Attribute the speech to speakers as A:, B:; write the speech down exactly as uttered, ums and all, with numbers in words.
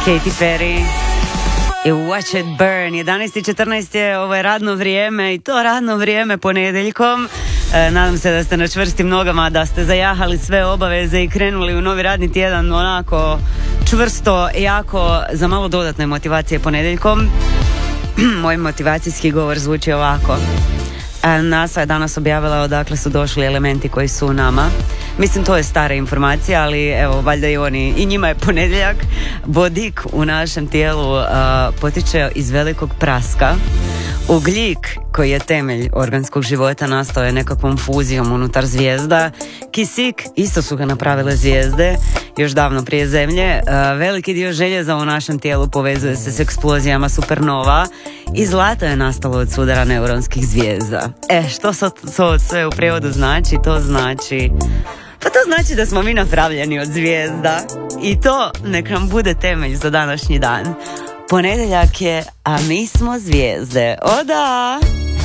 A: Katy Perry i Watch It Burn. jedanaest i četrnaest je, ovo je radno vrijeme i to radno vrijeme ponedjeljkom. E, nadam se da ste na čvrstim nogama, da ste zajahali sve obaveze i krenuli u novi radni tjedan onako čvrsto, jako, za malo dodatne motivacije ponedjeljkom. Moj motivacijski govor zvuči ovako. NASA je danas objavila odakle su došli elementi koji su u nama. Mislim, to je stara informacija, ali evo, valjda i oni, i njima je ponedjeljak. Vodik u našem tijelu uh, potiče iz velikog praska. Ugljik, koji je temelj organskog života, nastao je nekakvom fuzijom unutar zvijezda. Kisik, isto su ga napravile zvijezde, još davno prije Zemlje. Uh, veliki dio željeza u našem tijelu povezuje se s eksplozijama supernova i zlato je nastalo od sudara neuronskih zvijezda. E, što to sve u prijevodu znači? To znači... Pa to znači da smo mi napravljeni od zvijezda i to nek nam bude temelj za današnji dan. Ponedjeljak je, a mi smo zvijezde. O da!